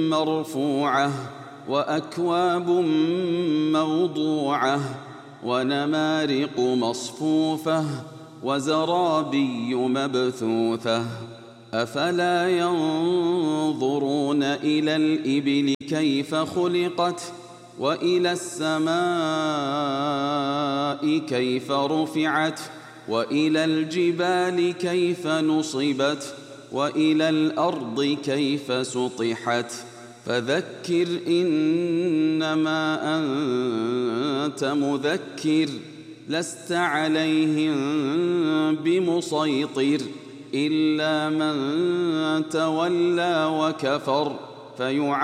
مرفوعة وأكواب موضوعة ونمارق مصفوفة وزرابي مبثوثة أفلا ينظرون إلى الإبل كيف خلقت وإلى السماء كيف رفعت وإلى الجبال كيف نصبت وإلى الأرض كيف سطحت فذكر إنما أنت مذكر لست عليهم بمسيطر إلا من تولى وكفر